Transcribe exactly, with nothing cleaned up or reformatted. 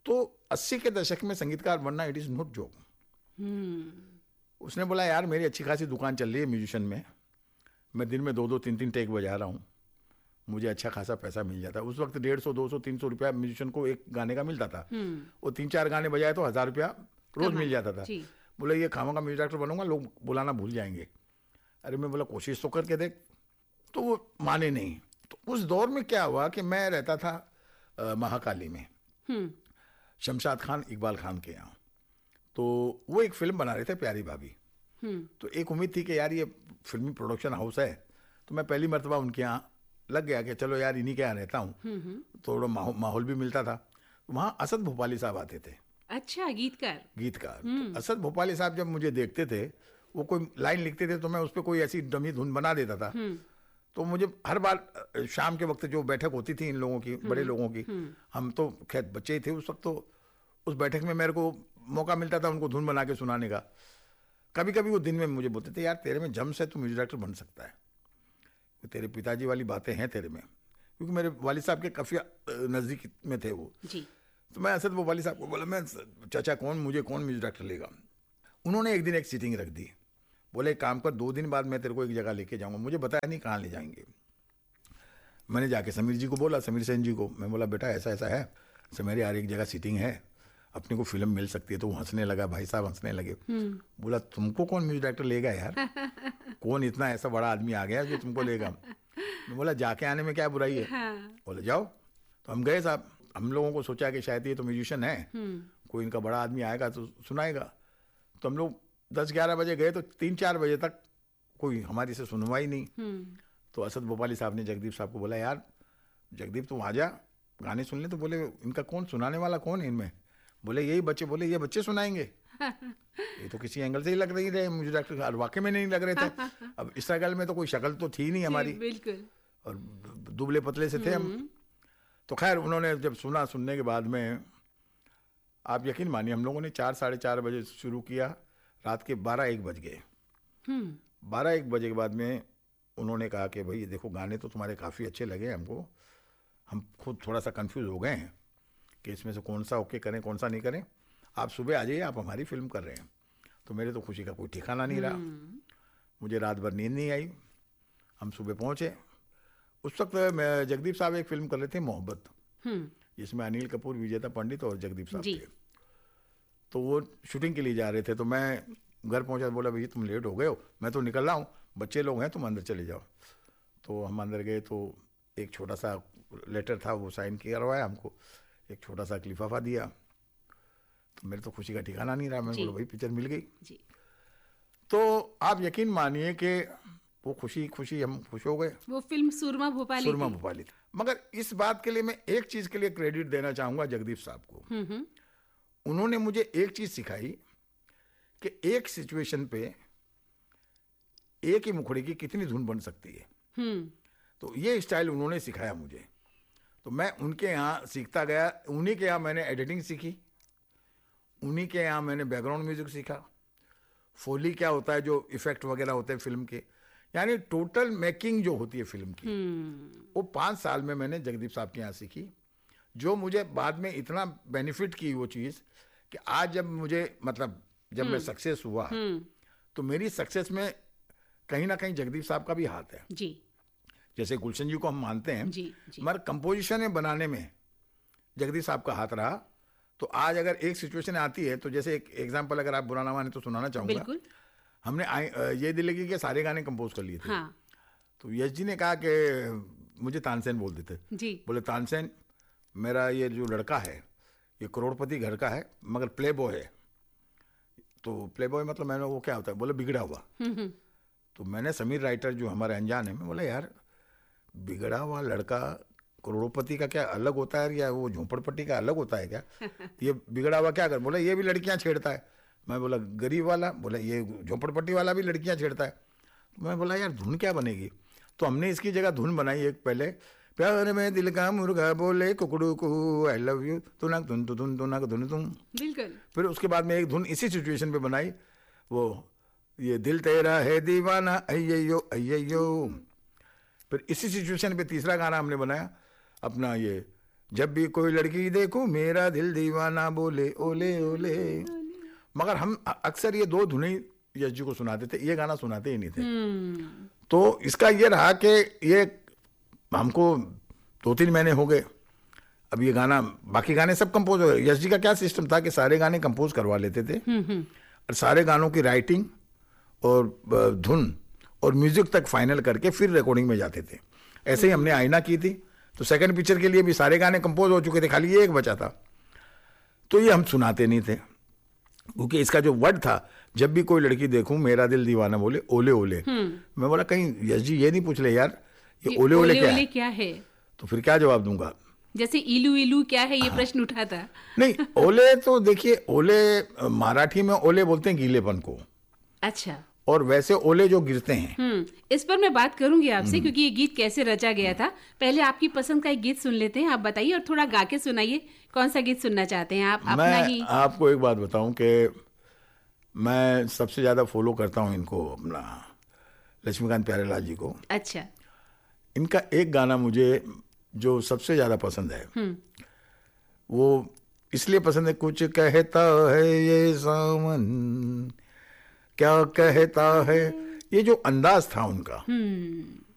तो अस्सी के दशक में संगीतकार बनना इट इज़ नॉट जोक। उसने बोला यार मेरी अच्छी खासी दुकान चल रही है म्यूजिशियन में, मैं दिन में दो दो तीन तीन टेक बजा रहा हूँ, मुझे अच्छा खासा पैसा मिल जाता है। उस वक्त डेढ़ सौ दो सौ तीन सौ रुपया म्यूजिशियन को एक गाने का मिलता था। वो तीन चार गाने बजाए तो हजार रुपया रोज मिल जाता था। बोले ये खामा का म्यूजिक डायरेक्टर बनूंगा, लोग बुलाना भूल जाएंगे। अरे मैं बोला कोशिश तो करके देख, तो वो माने नहीं। तो उस दौर में क्या हुआ कि मैं रहता था आ, महाकाली में, शमशाद खान इकबाल खान के यहाँ। तो वो एक फिल्म बना रहे थे प्यारी भाभी। तो एक उम्मीद थी कि यार ये फिल्मी प्रोडक्शन हाउस है, तो मैं पहली मरतबा उनके यहाँ लग गया कि चलो यार इन्हीं के यहाँ रहता हूँ, थोड़ा माहौल भी मिलता था। वहाँ असद भोपाली साहब आते थे। अच्छा, गीतकार गीतकार तो असद भोपाली साहब जब मुझे देखते थे, वो कोई लाइन लिखते थे तो मैं उस पर कोई ऐसी डमी धुन बना देता था। तो मुझे हर बार शाम के वक्त जो बैठक होती थी इन लोगों की, बड़े लोगों की, हम तो खैर बच्चे ही थे उस वक्त, तो उस बैठक में मेरे को मौका मिलता था उनको धुन बना के सुनाने का। कभी कभी वो दिन में मुझे बोलते थे यार तेरे में जम्स है, तू म्यूजिक डायरेक्टर बन सकता है, तेरे पिताजी वाली बातें हैं तेरे में, क्योंकि मेरे वालिद साहब के काफ़ी नज़दीक में थे वो जी। तो मैं असद वो वालिद साहब को बोला मैं चाचा कौन मुझे कौन म्यूजिक डायरेक्टर लेगा। उन्होंने एक दिन एक सीटिंग रख दी, बोले काम कर, दो दिन बाद मैं तेरे को एक जगह लेके जाऊंगा। मुझे बताया नहीं कहाँ ले जाएंगे। मैंने जाके समीर जी को बोला, समीर सेन जी को, मैं बोला बेटा ऐसा ऐसा है समीर यार, एक जगह सीटिंग है, अपने को फिल्म मिल सकती है। तो वो हंसने लगा, भाई साहब हंसने लगे। बोला तुमको कौन म्यूजिक डायरेक्टर लेगा यार, कौन इतना ऐसा बड़ा आदमी आ गया जो तुमको लेगा। मैं बोला जाके आने में क्या बुराई है। हाँ। बोले जाओ। तो हम गए साहब, हम लोगों को सोचा कि शायद ये तो म्यूजिशियन है, कोई इनका बड़ा आदमी आएगा तो सुनाएगा। तो हम लोग दस ग्यारह बजे गए, तो तीन चार बजे तक कोई हमारी से सुनवा ही नहीं। तो असद भोपाली साहब ने जगदीप साहब को बोला यार जगदीप तुम आ जा, गाने सुन ले। तो बोले इनका कौन सुनाने वाला कौन है इनमें। बोले यही बच्चे। बोले ये बच्चे सुनाएंगे, ये तो किसी एंगल से ही लग रही रहे मुझे डॉक्टर, वाकई में नहीं लग रहे थे। अब इस शक्ल में तो कोई शक्ल तो थी नहीं हमारी, बिल्कुल, और दुबले पतले से थे हम। तो खैर उन्होंने जब सुना, सुनने के बाद में आप यकीन मानिए हम लोगों ने चार साढ़े चार बजे शुरू किया, रात के बारह एक बज गए। बारह एक बजे के बाद में उन्होंने कहा कि भाई देखो गाने तो तुम्हारे काफ़ी अच्छे लगे हमको, हम खुद थोड़ा सा कंफ्यूज हो गए हैं कि इसमें से कौन सा ओके करें कौन सा नहीं करें, आप सुबह आ जाइए, आप हमारी फिल्म कर रहे हैं। तो मेरे तो खुशी का कोई ठिकाना नहीं रहा, मुझे रात भर नींद नहीं आई। हम सुबह पहुंचे, उस वक्त मैं जगदीप साहब एक फिल्म कर रहे थे मोहब्बत, जिसमें अनिल कपूर, विजेता पंडित और जगदीप साहब थे। तो वो शूटिंग के लिए जा रहे थे। तो मैं घर पहुंचा, बोला भैया तुम लेट हो गए हो, मैं तो निकल रहा हूँ, बच्चे लोग हैं तुम अंदर चले जाओ। तो हम अंदर गए तो एक छोटा सा लेटर था, वो साइन करवाया हमको, एक छोटा सा लिफाफा दिया। तो मेरे तो खुशी का ठिकाना नहीं रहा, मैं बोला भाई पिक्चर मिल गई जी। तो आप यकीन मानिए कि वो खुशी खुशी हम खुश हो गए। वो फिल्म सुरमा भोपाली सुरमा भोपाली थी। मगर इस बात के लिए मैं एक चीज के लिए क्रेडिट देना चाहूंगा जगदीप साहब को। उन्होंने मुझे एक चीज सिखाई कि एक सिचुएशन पे एक ही मुखड़े की कितनी धुन बन सकती है। तो ये स्टाइल उन्होंने सिखाया मुझे, तो मैं उनके यहाँ सीखता गया। उन्हीं के यहाँ मैंने एडिटिंग सीखी, उन्हीं के यहाँ मैंने बैकग्राउंड म्यूजिक सीखा, फोली क्या होता है, जो इफेक्ट वगैरह होते हैं फिल्म के, यानी टोटल मेकिंग जो होती है फिल्म की, वो पाँच साल में मैंने जगदीप साहब के यहाँ सीखी, जो मुझे बाद में इतना बेनिफिट की वो चीज़ कि आज जब मुझे मतलब जब मैं सक्सेस हुआ तो मेरी सक्सेस में कहीं ना कहीं जगदीप साहब का भी हाथ है जी। जैसे गुलशन जी को हम मानते हैं जी, जी। मगर कंपोजिशन में बनाने में जगदीप साहब का हाथ रहा। तो आज अगर एक सिचुएशन आती है, तो जैसे एक एग्जांपल अगर आप बुरा ना माने तो सुनाना चाहूंगा। हमने ये दिल लगी के सारे गाने कंपोज कर लिए थे। हाँ। तो यश जी ने कहा कि मुझे तानसेन बोल देते जी। बोले तानसेन मेरा ये जो लड़का है ये करोड़पति घर का है मगर प्ले बॉय है। तो प्ले बॉय मतलब मैंने वो क्या होता है, बोले बिगड़ा हुआ। तो मैंने समीर राइटर जो हमारे अनजान है, मैं बोला यार बिगड़ा हुआ लड़का करोड़पति का क्या अलग होता है, या वो झोंपड़पट्टी का अलग होता है क्या? ये बिगड़ा हुआ क्या कर, बोला ये भी लड़कियां छेड़ता है। मैं बोला गरीब वाला, बोला ये झोंपड़पट्टी वाला भी लड़कियां छेड़ता है। तो मैं बोला यार धुन क्या बनेगी? तो हमने इसकी जगह धुन बनाई एक पहले, प्यार में दिल का मुर्गा बोले कुकड़ू को आई लव यू तुनक धुन धुन तुनक धुन तुम। बिल्कुल। फिर उसके बाद में एक धुन इसी सिचुएशन पे बनाई, वो ये दिल तेरा है दीवाना अय्यो अय्यो। फिर इसी सिचुएशन पे तीसरा गाना हमने बनाया अपना, ये जब भी कोई लड़की देखूं मेरा दिल दीवाना बोले ओले ओले। मगर हम अ- अक्सर ये दो धुनें यश जी को सुनाते थे, ये गाना सुनाते ही नहीं थे। हम्म, तो इसका ये रहा कि ये हमको दो तीन महीने हो गए, अब ये गाना, बाकी गाने सब कंपोज हो गए। यश जी का क्या सिस्टम था कि सारे गाने कंपोज करवा लेते थे हम्म, हम्म, और सारे गानों की राइटिंग और अ, धुन और म्यूजिक तक फाइनल करके फिर रिकॉर्डिंग में जाते थे। ऐसे ही हमने आईना की थी, तो सेकंड पिक्चर के लिए भी सारे गाने कंपोज हो चुके थे, खाली ये एक बचा था। तो ये हम सुनाते नहीं थे, क्योंकि इसका जो वर्ड था, जब भी कोई लड़की देखूं मेरा दिल दीवाना बोले ओले ओले, मैं बोला कहीं यश जी ये नहीं पूछ ले यार ये ये ओले ओले क्या ओले है, क्या है? तो फिर क्या जवाब दूंगा। जैसे इलू इलू क्या है, ये प्रश्न उठा था। नहीं, ओले तो देखिए, ओले अ, मराठी में ओले बोलते हैं गीलेपन को, अच्छा। और वैसे ओले जो गिरते हैं। हम्म, इस पर मैं बात करूंगी आपसे, क्योंकि ये गीत कैसे रचा गया था। पहले आपकी पसंद का एक गीत सुन लेते हैं, आप बताइए और थोड़ा गा के सुनाइए। कौन सा गीत सुनना चाहते हैं आप? अपना मैं ही। आपको एक बात बताऊं कि मैं सबसे ज्यादा फॉलो करता हूं इनको, अपना लक्ष्मीकांत प्यारेलाल जी को। अच्छा। इनका एक गाना मुझे जो सबसे ज्यादा पसंद है, वो इसलिए पसंद है, कुछ कहता है ये सावन क्या कहता है, ये जो अंदाज था उनका,